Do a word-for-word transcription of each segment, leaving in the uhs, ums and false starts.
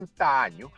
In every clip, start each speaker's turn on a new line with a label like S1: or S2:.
S1: treinta años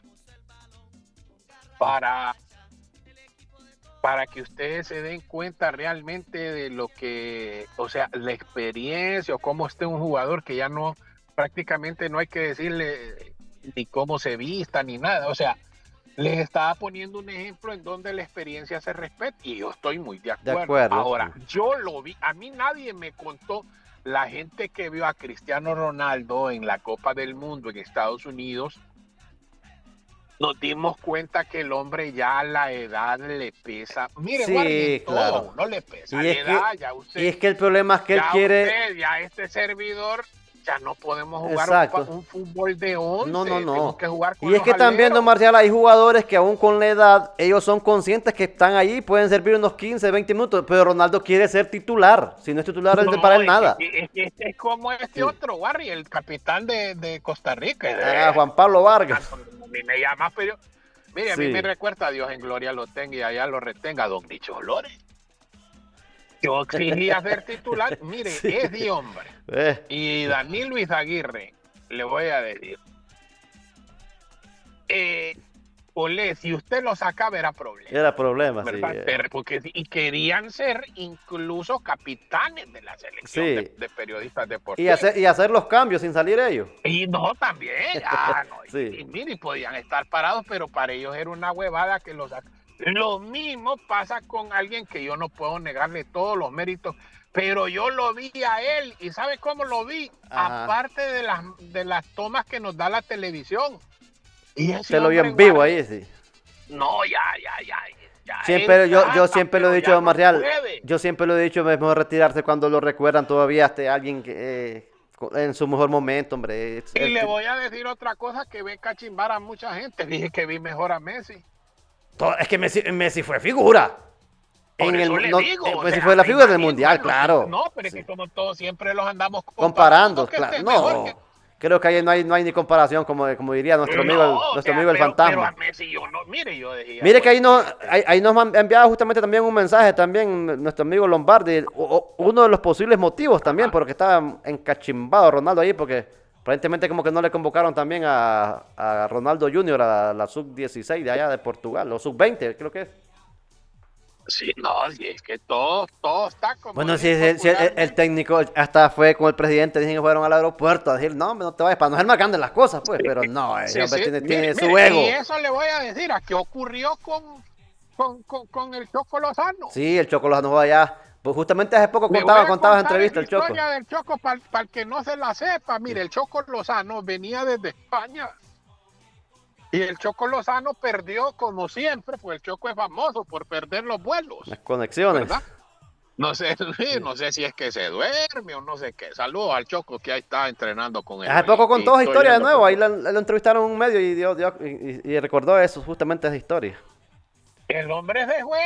S1: para, para que ustedes se den cuenta realmente de lo que, o sea, la experiencia o cómo esté un jugador que ya no, prácticamente no hay que decirle ni cómo se vista ni nada. O sea, les estaba poniendo un ejemplo en donde la experiencia se respeta y yo estoy muy de
S2: De
S1: acuerdo.
S2: acuerdo,
S1: Ahora,
S2: sí.
S1: yo lo vi, a mí nadie me contó, la gente que vio a Cristiano Ronaldo en la Copa del Mundo en Estados Unidos, nos dimos cuenta que el hombre ya a la edad le pesa. Mire, Warry, en
S2: Sí,
S1: todo a
S2: claro.
S1: uno le pesa
S2: Y
S1: la
S2: es
S1: edad,
S2: que,
S1: ya
S2: y
S1: usted,
S2: es que el problema es que él
S1: ya
S2: quiere,
S1: usted, ya este servidor, ya no podemos jugar un,
S2: exacto.
S1: un fútbol de
S2: No, no,
S1: once, tenemos
S2: no.
S1: que jugar
S2: Y
S1: con
S2: es
S1: los
S2: que también, don
S1: aleros.
S2: Marcial, hay jugadores que aún con la edad, ellos son conscientes que están ahí, pueden servir unos quince, veinte minutos, pero Ronaldo quiere ser titular. Si no es titular, él- para
S1: No,
S2: él
S1: es que,
S2: nada.
S1: es, que- es como este
S2: Sí.
S1: otro, Warry, el capitán de, de Costa Rica.
S2: Ah,
S1: Eh,
S2: Juan Pablo Vargas.
S1: tanto, a mí me llama, pero mire, a mí me
S2: Sí.
S1: recuerda, Dios en gloria lo tenga y allá lo retenga, don Nicho Flores. Yo exigía ser titular, mire,
S2: Sí.
S1: ese hombre.
S2: Eh,
S1: Y Danilo Izaguirre, le voy a decir, eh, Olé, si usted lo sacaba era problema,
S2: era problema, sí.
S1: ¿verdad?
S2: eh.
S1: Pero porque, y querían ser incluso capitanes de la selección de,
S2: Sí.
S1: de periodistas
S2: Y
S1: deportivos.
S2: hacer, y hacer los cambios sin salir ellos.
S1: Y no, también, ah, no, y,
S2: Sí.
S1: y mire, podían estar parados, pero para ellos era una huevada que los... Lo mismo pasa con alguien que yo no puedo negarle todos los méritos, pero yo lo vi a él, y ¿sabe cómo lo vi?
S2: Ajá.
S1: Aparte de las, de las tomas que nos da la televisión. Y ese
S2: Te lo vio
S1: hombre
S2: en vivo
S1: Warri,
S2: ahí, sí.
S1: no, ya, ya, ya, ya, él
S2: Siempre, yo, yo
S1: trata,
S2: siempre lo he
S1: pero
S2: dicho,
S1: ya
S2: don
S1: no
S2: Marcial,
S1: puede.
S2: yo siempre lo he dicho, es mejor retirarse cuando lo recuerdan todavía hasta alguien que, eh, en su mejor momento, hombre. Es-
S1: Y
S2: el
S1: le
S2: ti-
S1: voy a decir otra cosa que ve cachimbar a mucha gente. Dije que vi mejor a Messi.
S2: to- es que Messi, Messi fue figura.
S1: Por
S2: En el,
S1: eso
S2: mu-
S1: le
S2: no,
S1: digo,
S2: eh,
S1: o
S2: Messi
S1: sea,
S2: fue la
S1: me
S2: figura del
S1: imagino,
S2: mundial,
S1: bueno, sí,
S2: claro.
S1: no, pero es
S2: Sí.
S1: que como todos siempre los andamos comparando, no
S2: Comparando,
S1: que
S2: claro.
S1: este es mejor que...
S2: No. Creo que ahí no hay, no hay ni comparación, como, como diría nuestro amigo,
S1: No,
S2: el,
S1: o
S2: nuestro
S1: sea,
S2: amigo el
S1: pero, pero a
S2: fantasma.
S1: Messi yo no, mire, yo decía,
S2: Mire que
S1: bueno,
S2: ahí, no,
S1: mire, este,
S2: ahí, ahí nos han enviado justamente también un mensaje también nuestro amigo Lombardi, o- o- uno de los posibles motivos también,
S1: ajá.
S2: porque estaba encachimbado Ronaldo ahí, porque aparentemente como que no le convocaron también a, a Ronaldo junior a la sub dieciséis de allá de Portugal, o sub veinte creo que es.
S1: Sí, no, sí, es que todo, todo está, como
S2: Bueno, si,
S1: dicen
S2: el, si el- el
S1: popularmente.
S2: técnico hasta fue con el presidente, dicen que fueron al aeropuerto a decir, no, hombre, no te vayas, para no ser más grandes las cosas, pues, pero no, ese
S1: Sí,
S2: hombre
S1: sí,
S2: tiene,
S1: mire,
S2: tiene su
S1: mire, y
S2: ego.
S1: eso le voy a decir, ¿a qué ocurrió con, con, con, con el Choco Lozano?
S2: Sí, el Choco Lozano fue allá. Pues justamente hace poco
S1: Le voy
S2: contaba,
S1: a
S2: contaba en
S1: contar esa
S2: entrevista el Choco.
S1: historia del Choco para el que no se la sepa.
S2: Sí.
S1: Mire, el Choco Lozano venía desde España y el Choco Lozano perdió como siempre, pues el Choco es famoso por perder los vuelos,
S2: Las conexiones.
S1: ¿verdad? No sé,
S2: Sí.
S1: no sé si es que se duerme o no sé qué. Saludos al Choco que ahí está entrenando con él
S2: Hace
S1: hoy
S2: poco
S1: y
S2: contó esa
S1: estoy
S2: historia de
S1: viendo que
S2: nuevo. Ahí
S1: todo.
S2: lo, lo entrevistaron en un medio y, dio, dio- y, y recordó eso, justamente esa historia.
S1: El hombre se fue.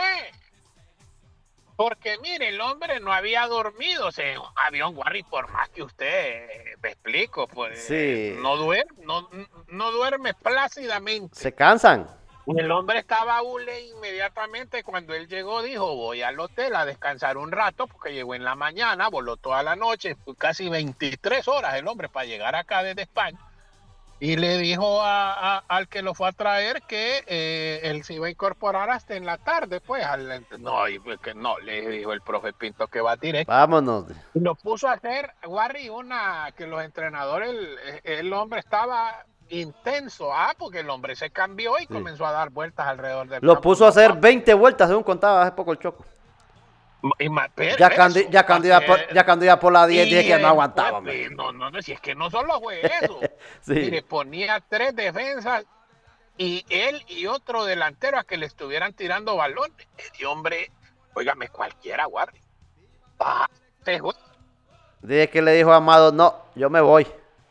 S1: Porque mire, el hombre no había dormido, o sea, en un avión, Warry, por más que usted, eh, me explico, pues
S2: Sí,
S1: no duerme, no, no duerme plácidamente.
S2: se cansan.
S1: El hombre estaba hule inmediatamente cuando él llegó, dijo, voy al hotel a descansar un rato, porque llegó en la mañana, voló toda la noche, fue casi veintitrés horas el hombre para llegar acá desde España. Y le dijo a, a, al que lo fue a traer que eh, él se iba a incorporar hasta en la tarde, pues. Al, no, y pues que no, le dijo el profe Pinto que va directo.
S2: Vámonos.
S1: Y lo puso a hacer, Warry, una que los entrenadores, el, el hombre estaba intenso. Ah, porque el hombre se cambió y
S2: Sí.
S1: comenzó a dar vueltas alrededor del
S2: Lo
S1: campo.
S2: puso a
S1: No,
S2: hacer
S1: papi.
S2: veinte vueltas, según contaba hace poco el Choco.
S1: Y más, pero
S2: Ya cuando,
S1: eso,
S2: ya
S1: para
S2: cuando, iba por,
S1: que
S2: ya cuando iba por la diez dije
S1: y
S2: que no
S1: después,
S2: aguantaba, hombre.
S1: pues, no, no, no, si es que no solo fue eso.
S2: Sí.
S1: Mire, ponía tres defensas y él y otro delantero a que le estuvieran tirando balones. Y hombre, óigame, cualquiera, Warri. Ah, se fue.
S2: Dije que le dijo a Amado, no, yo me voy.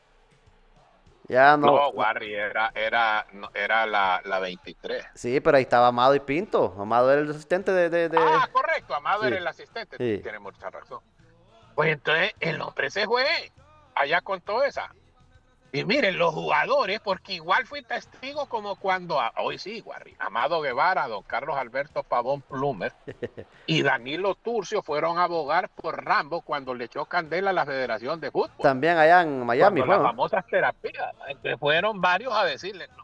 S2: Ya no,
S1: No,
S2: no.
S1: Warri, era, era, no, era la, la veintitrés.
S2: Sí, pero ahí estaba Amado y Pinto. Amado era el asistente de, de, de...
S1: Ah, correcto, Amado era
S2: Sí,
S1: el asistente,
S2: sí.
S1: tiene mucha razón. Pues entonces el hombre se fue allá con todo esa. Y miren, los jugadores, porque igual fui testigo como cuando, a- hoy sí, Warri, Amado Guevara, don Carlos Alberto Pavón Plumer y Danilo Turcio fueron a abogar por Rambo cuando le echó candela a la Federación de Fútbol,
S2: También allá en Miami
S1: cuando las
S2: fue, ¿no?
S1: famosas terapias. Entonces fueron varios a decirle, no,